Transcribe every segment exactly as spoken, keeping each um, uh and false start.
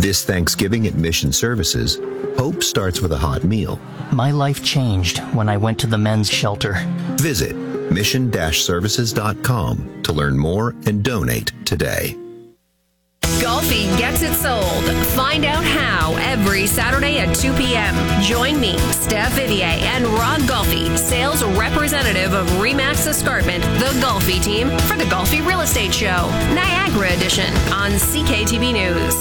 This Thanksgiving at Mission Services, hope starts with a hot meal. My life changed when I went to the men's shelter. Visit mission dash services dot com to learn more and donate today. Golfi gets it sold. Find out how every Saturday at two p.m. Join me, Steph Vivier, and Rod Golfi, sales representative of Remax Escarpment, the Golfi team, for the Golfi Real Estate Show, Niagara Edition on C K T B News.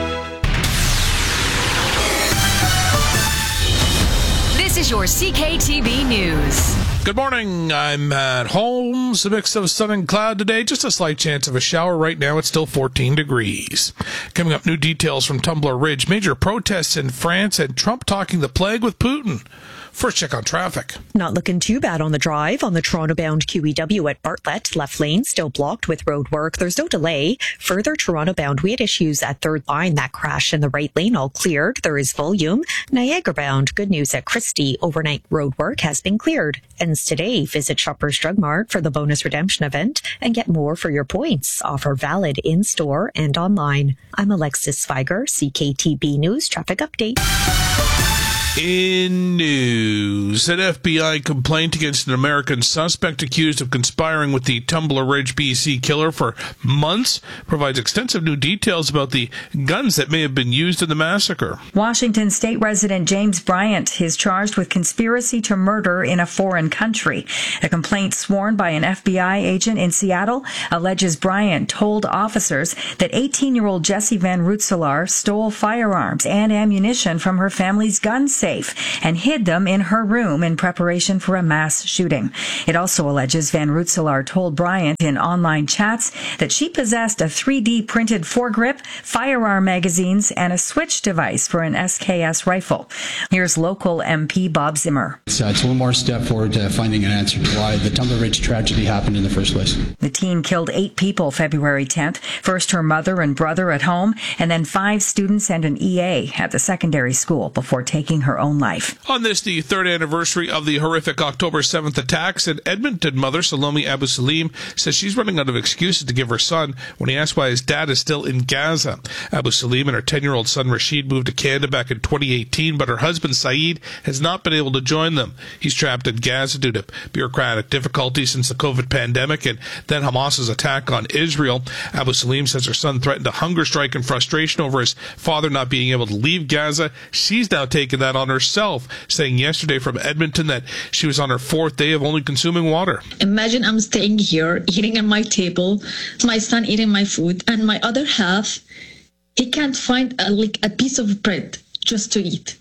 This is your C K T B News. Good morning. I'm Matt Holmes. A mix of sun and cloud today. Just a slight chance of a shower. Right now, it's still fourteen degrees. Coming up, new details from Tumbler Ridge. Major protests in France and Trump talking the plague with Putin. First check on traffic. Not looking too bad on the drive on the Toronto-bound Q E W at Bartlett. Left lane still blocked with road work. There's no delay. Further Toronto-bound, we had issues at Third Line. That crash in the right lane all cleared. There is volume. Niagara-bound, good news at Christie. Overnight road work has been cleared. Ends today. Visit Shoppers Drug Mart for the bonus redemption event and get more for your points. Offer valid in-store and online. I'm Alexis Sviger, C K T B News Traffic Update. In news, an F B I complaint against an American suspect accused of conspiring with the Tumbler Ridge, B C killer for months provides extensive new details about the guns that may have been used in the massacre. Washington state resident James Bryant is charged with conspiracy to murder in a foreign country. A complaint sworn by an F B I agent in Seattle alleges Bryant told officers that eighteen-year-old Jessie Van Rootselaar stole firearms and ammunition from her family's gun safe and hid them in her room in preparation for a mass shooting. It also alleges Van Rootselaar told Bryant in online chats that she possessed a three D printed foregrip, firearm magazines, and a switch device for an S K S rifle. Here's local M P Bob Zimmer. So it's one more step forward to finding an answer to why the Tumbler Ridge tragedy happened in the first place. The teen killed eight people February tenth. First her mother and brother at home, and then five students and an E A at the secondary school before taking her own life. On this, the third anniversary of the horrific October seventh attacks, an Edmonton mother, Salome Abu Salim, says she's running out of excuses to give her son when he asks why his dad is still in Gaza. Abu Salim and her ten-year-old son Rashid moved to Canada back in twenty eighteen, but her husband Saeed has not been able to join them. He's trapped in Gaza due to bureaucratic difficulties since the COVID pandemic and then Hamas's attack on Israel. Abu Salim says her son threatened a hunger strike in frustration over his father not being able to leave Gaza. She's now taken that on herself, saying yesterday from Edmonton that she was on her fourth day of only consuming water. Imagine I'm staying here, eating at my table, my son eating my food, and my other half, he can't find a, like a piece of bread just to eat.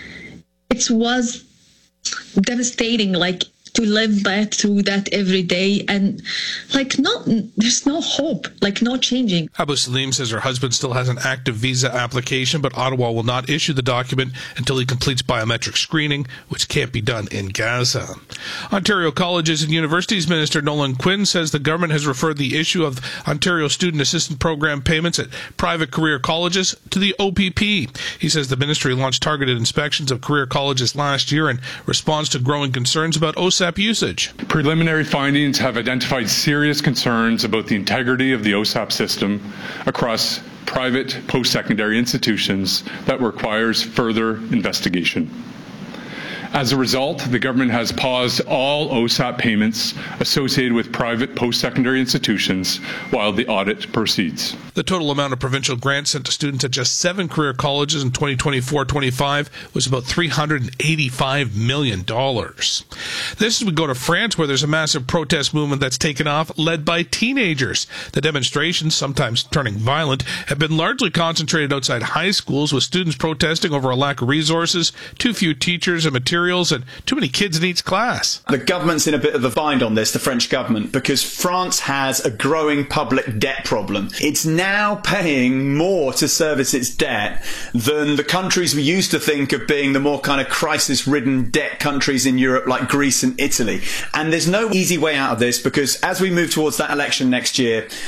It was devastating, like, to live back through that every day, and like no, there's no hope, like no changing. Abu Salim says her husband still has an active visa application, but Ottawa will not issue the document until he completes biometric screening, which can't be done in Gaza. Ontario Colleges and Universities Minister Nolan Quinn says the government has referred the issue of Ontario Student Assistance Program payments at private career colleges to the O P P. He says the ministry launched targeted inspections of career colleges last year in response to growing concerns about O S A P usage. Preliminary findings have identified serious concerns about the integrity of the O S A P system across private post-secondary institutions that requires further investigation. As a result, the government has paused all O S A P payments associated with private post-secondary institutions while the audit proceeds. The total amount of provincial grants sent to students at just seven career colleges in twenty twenty-four twenty-five was about three hundred eighty-five million dollars. This is we go to France, where there's a massive protest movement that's taken off, led by teenagers. The demonstrations, sometimes turning violent, have been largely concentrated outside high schools, with students protesting over a lack of resources, too few teachers and materials, and too many kids in each class. The government's in a bit of a bind on this, the French government, because France has a growing public debt problem. It's now paying more to service its debt than the countries we used to think of being the more kind of crisis-ridden debt countries in Europe, like Greece and Italy. And there's no easy way out of this, because as we move towards that election next year, the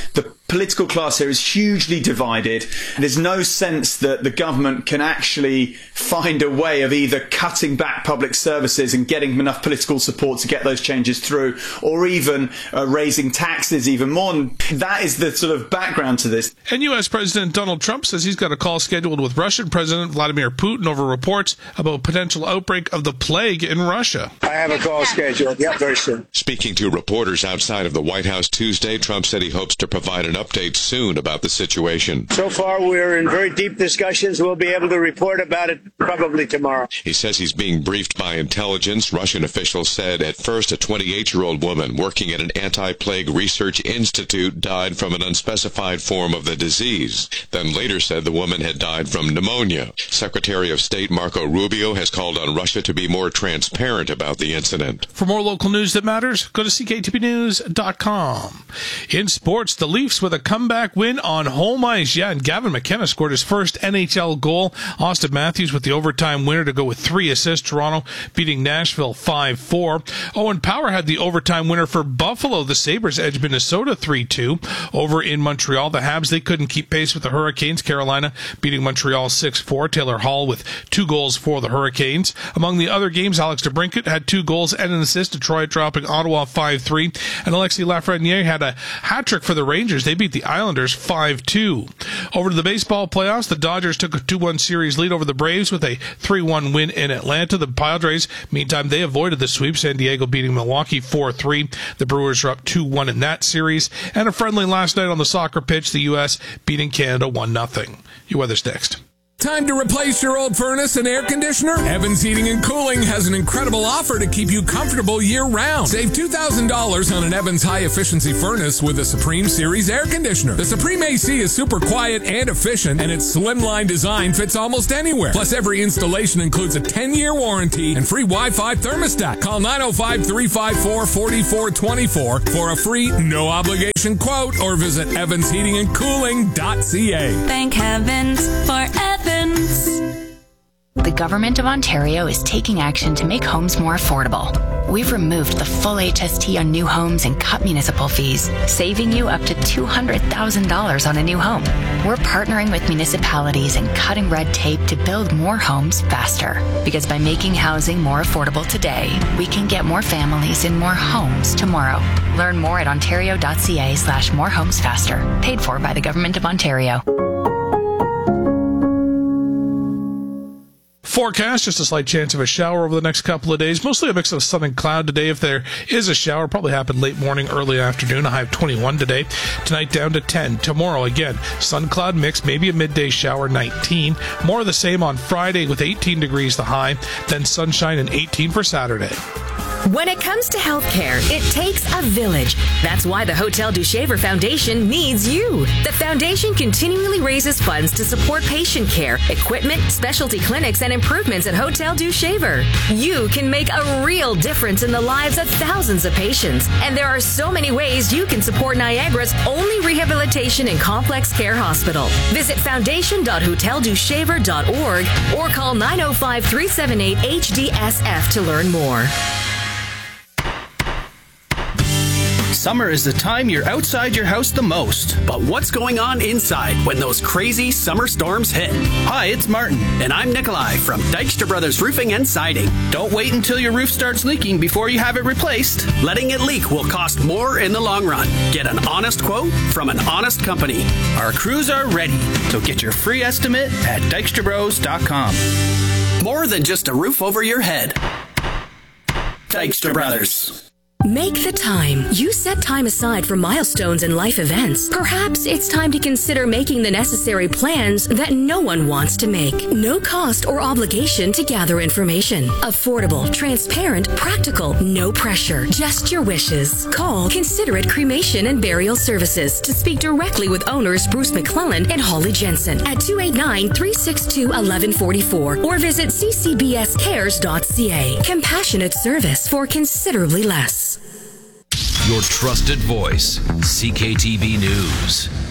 political class here is hugely divided. There's no sense that the government can actually find a way of either cutting back public services and getting enough political support to get those changes through, or even uh, raising taxes even more. And that is the sort of background to this. And U S President Donald Trump says he's got a call scheduled with Russian President Vladimir Putin over reports about a potential outbreak of the plague in Russia. I have a call scheduled. Yep, very soon. Speaking to reporters outside of the White House Tuesday, Trump said he hopes to provide an update soon about the situation. So far, we're in very deep discussions. We'll be able to report about it probably tomorrow. He says he's being briefed by intelligence. Russian officials said at first a twenty-eight-year-old woman working at an anti-plague research institute died from an unspecified form of the disease. Then later said the woman had died from pneumonia. Secretary of State Marco Rubio has called on Russia to be more transparent about the incident. For more local news that matters, go to C K T V news dot com. In sports, the Leafs with a comeback win on home ice. Yeah, and Gavin McKenna scored his first N H L goal. Austin Matthews with the overtime winner to go with three assists. Toronto beating Nashville five four. Owen Power had the overtime winner for Buffalo. The Sabres edged Minnesota three two. Over in Montreal, the Habs, they couldn't keep pace with the Hurricanes. Carolina beating Montreal six four. Taylor Hall with two goals for the Hurricanes. Among the other games, Alex DeBrincat had two goals and an assist. Detroit dropping Ottawa five three. And Alexis Lafreniere had a hat-trick for the Rangers. They beat the Islanders five two. Over to the baseball playoffs, the Dodgers took a two one series lead over the Braves with a three one win in Atlanta. The Padres, meantime, they avoided the sweep. San Diego beating Milwaukee four three. The Brewers are up two one in that series. And a friendly last night on the soccer pitch, the U S beating Canada one nothing. Your weather's next. Time to replace your old furnace and air conditioner? Evans Heating and Cooling has an incredible offer to keep you comfortable year-round. Save two thousand dollars on an Evans high-efficiency furnace with a Supreme Series air conditioner. The Supreme A C is super quiet and efficient, and its slimline design fits almost anywhere. Plus, every installation includes a ten-year warranty and free Wi-Fi thermostat. Call nine oh five, three five four, four four two four for a free, no-obligation quote, or visit evans heating and cooling dot c a. Thank heavens for Evans. The Government of Ontario is taking action to make homes more affordable. We've removed the full H S T on new homes and cut municipal fees, saving you up to two hundred thousand dollars on a new home. We're partnering with municipalities and cutting red tape to build more homes faster. Because by making housing more affordable today, we can get more families in more homes tomorrow. Learn more at ontario.ca slash more homes faster. Paid for by the Government of Ontario. Forecast, just a slight chance of a shower over the next couple of days. Mostly a mix of sun and cloud today. If there is a shower, probably happen late morning, early afternoon. A high of twenty-one today. Tonight down to ten. Tomorrow, again, sun cloud mix, maybe a midday shower, nineteen. More of the same on Friday with eighteen degrees the high. Then sunshine and eighteen for Saturday. When it comes to healthcare, it takes a village. That's why the Hotel du Shaver Foundation needs you. The foundation continually raises funds to support patient care, equipment, specialty clinics, and improvements at Hotel du Shaver. You can make a real difference in the lives of thousands of patients. And there are so many ways you can support Niagara's only rehabilitation and complex care hospital. Visit foundation dot hotel du shaver dot org or call nine oh five, three seven eight, H D S F to learn more. Summer is the time you're outside your house the most. But what's going on inside when those crazy summer storms hit? Hi, it's Martin, and I'm Nikolai from Dykstra Brothers Roofing and Siding. Don't wait until your roof starts leaking before you have it replaced. Letting it leak will cost more in the long run. Get an honest quote from an honest company. Our crews are ready, so get your free estimate at dykstra bros dot com. More than just a roof over your head. Dykstra Brothers. Make the time. You set time aside for milestones and life events. Perhaps it's time to consider making the necessary plans that no one wants to make. No cost or obligation to gather information. Affordable, transparent, practical, no pressure. Just your wishes. Call Considerate Cremation and Burial Services to speak directly with owners Bruce McClellan and Holly Jensen at two eight nine, three six two, one one four four or visit c c b s cares dot c a. Compassionate service for considerably less. Your trusted voice, C K T V News.